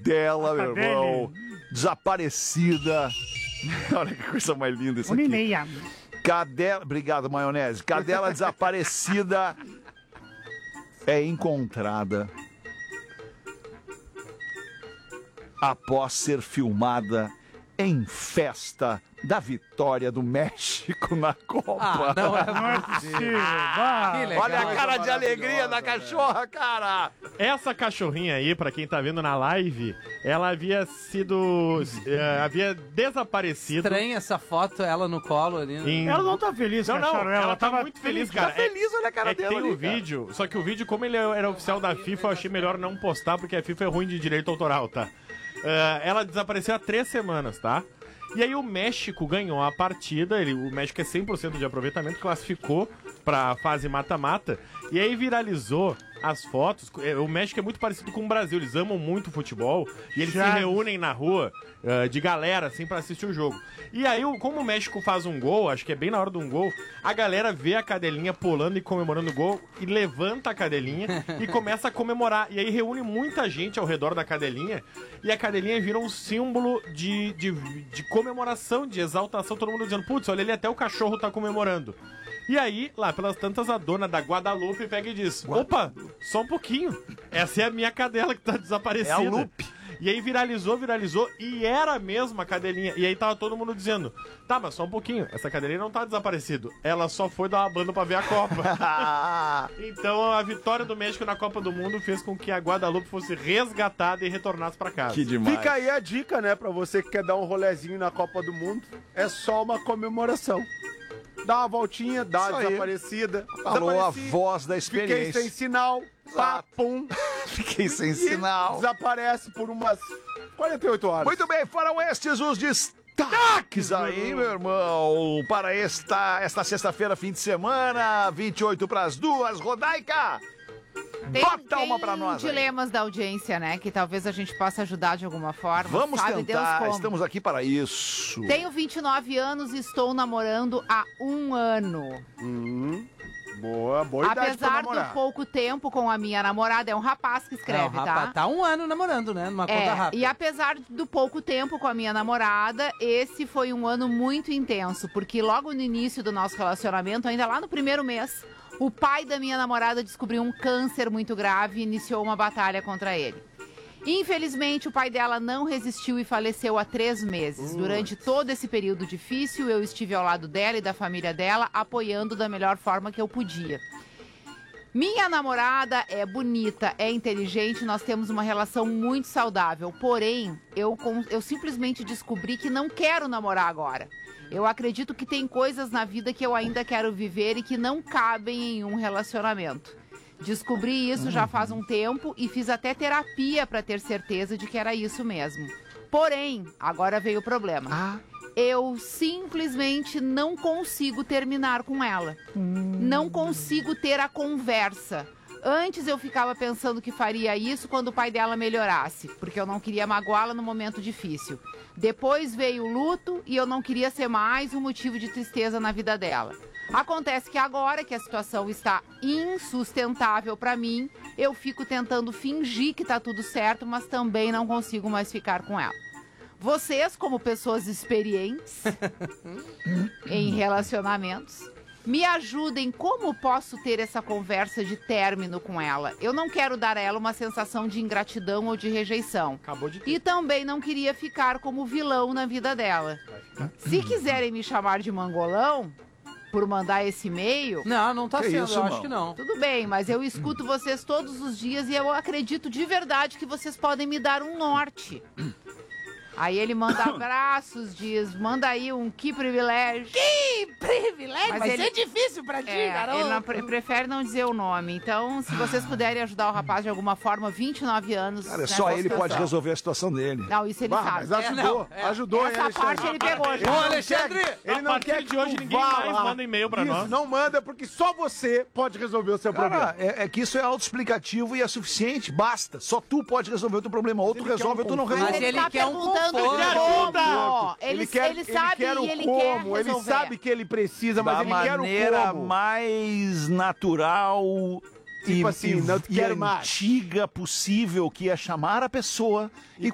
cadela, meu irmão, desaparecida. Olha que coisa mais linda isso aqui. Cadela, obrigado, maionese. Cadela desaparecida é encontrada após ser filmada em festa da vitória do México na Copa. Não é possível. Olha a cara de alegria da cachorra, cara. Essa cachorrinha aí, pra quem tá vendo na live, ela havia sido... havia desaparecido. Estranha essa foto, ela no colo ali. Né? Ela não tá feliz, Não, ela tava muito feliz, cara. Tá feliz, olha a cara dela tem ali, o vídeo, só que o vídeo, como ele era oficial da FIFA, eu achei melhor não postar, porque a FIFA é ruim de direito autoral, tá? Ela desapareceu há 3 semanas, tá? E aí o México ganhou a partida, o México é 100% de aproveitamento, classificou pra fase mata-mata, e aí viralizou as fotos. O México é muito parecido com o Brasil, eles amam muito futebol, e eles se reúnem na rua, de galera, assim, pra assistir o jogo. E aí, como o México faz um gol, acho que é bem na hora de um gol, a galera vê a cadelinha pulando e comemorando o gol, e levanta a cadelinha e começa a comemorar. E aí reúne muita gente ao redor da cadelinha, e a cadelinha vira um símbolo de comemoração, de exaltação, todo mundo dizendo, putz, olha ali, até o cachorro tá comemorando. E aí, lá pelas tantas, a dona da Guadalupe pega e diz, opa, só um pouquinho, essa é a minha cadela que tá desaparecida. É a Lupe. E aí viralizou, e era mesmo a cadelinha. E aí tava todo mundo dizendo, tá, mas só um pouquinho, essa cadelinha não tá desaparecida, ela só foi dar uma banda pra ver a Copa. Então a vitória do México na Copa do Mundo fez com que a Guadalupe fosse resgatada e retornasse pra casa. Que demais. Fica aí a dica, né, pra você que quer dar um rolezinho na Copa do Mundo, é só uma comemoração. Dá uma voltinha, dá uma desaparecida. Falou a voz da experiência. Fiquei sem sinal, pum. Fiquei sem sinal. Desaparece por umas 48 horas. Muito bem, foram estes os destaques aí, meu irmão, para esta sexta-feira, fim de semana, 28 para as 2, Rodaica. Bota uma pra nós aí. Dilemas da audiência, né? Que talvez a gente possa ajudar de alguma forma. Vamos Sabe tentar, Deus como. estamos aqui para isso. Tenho 29 anos e estou namorando há 1 ano. Boa idade pra Apesar namorar. do pouco tempo com a minha namorada, é um rapaz que escreve, tá? Tá 1 ano namorando, né? Numa conta rápida. E apesar do pouco tempo com a minha namorada, esse foi um ano muito intenso, porque logo no início do nosso relacionamento, ainda lá no primeiro mês, o pai da minha namorada descobriu um câncer muito grave e iniciou uma batalha contra ele. Infelizmente, o pai dela não resistiu e faleceu há 3 meses. Durante todo esse período difícil, eu estive ao lado dela e da família dela, apoiando da melhor forma que eu podia. Minha namorada é bonita, é inteligente, nós temos uma relação muito saudável. Porém, eu simplesmente descobri que não quero namorar agora. Eu acredito que tem coisas na vida que eu ainda quero viver e que não cabem em um relacionamento. Descobri isso já faz um tempo e fiz até terapia para ter certeza de que era isso mesmo. Porém, agora veio o problema. Eu simplesmente não consigo terminar com ela. Não consigo ter a conversa. Antes eu ficava pensando que faria isso quando o pai dela melhorasse, porque eu não queria magoá-la no momento difícil. Depois veio o luto e eu não queria ser mais um motivo de tristeza na vida dela. Acontece que agora que a situação está insustentável pra mim, eu fico tentando fingir que tá tudo certo, mas também não consigo mais ficar com ela. Vocês, como pessoas experientes em relacionamentos, me ajudem como posso ter essa conversa de término com ela. Eu não quero dar a ela uma sensação de ingratidão ou de rejeição. Acabou de ter. E também não queria ficar como vilão na vida dela. Se quiserem me chamar de mangolão por mandar esse e-mail... Não tá sendo, eu acho que não. Tudo bem, mas eu escuto vocês todos os dias e eu acredito de verdade que vocês podem me dar um norte. Aí ele manda abraços, diz, manda aí um que privilégio. Que privilégio? Mas Vai ele- ser difícil pra ti, garoto. Ele não prefere não dizer o nome. Então, se vocês puderem ajudar o rapaz de alguma forma, 29 anos... Cara, nessa só ele situação. pode resolver a situação dele. Não, isso ele sabe. Mas ajudou, hein, Essa parte ele pegou já. Ô, Alexandre, ele não partir quer de que hoje tu ninguém vá mais lá. manda e-mail pra Isso, nós. não manda, porque só você pode resolver o seu problema. Cara, é que isso é autoexplicativo e é suficiente, basta. Só tu pode resolver o teu problema. Ou tu resolve ou tu não Mas resolve. ele tá quer um perguntando conforto. como. Ele sabe quer o e ele como, quer ele resolver. sabe que ele precisa, mas Da ele quer o maneira como. mais natural Tipo assim, não te quero mais. antiga possível, que é chamar a pessoa e